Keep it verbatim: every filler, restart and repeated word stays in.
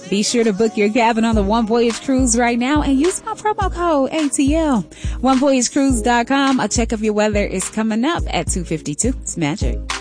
Be sure to book your cabin on the One Voyage Cruise right now and use my promo code A T L. one voyage cruise dot com. A check of your weather is coming up at two fifty-two. It's magic.